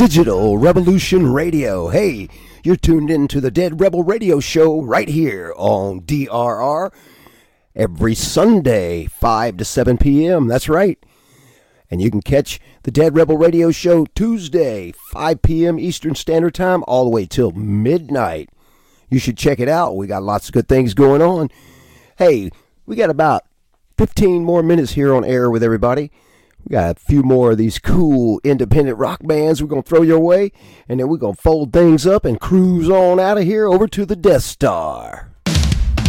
Digital Revolution Radio. Hey, you're tuned into the Dead Rebel Radio Show right here on DRR every Sunday, 5 to 7 p.m. That's right. And you can catch the Dead Rebel Radio Show Tuesday, 5 p.m. Eastern Standard Time, all the way till midnight. You should check it out. We got lots of good things going on. Hey, we got about 15 more minutes here on air with everybody. We got a few more of these cool independent rock bands we're going to throw your way, and then we're going to fold things up and cruise on out of here over to the Death Star.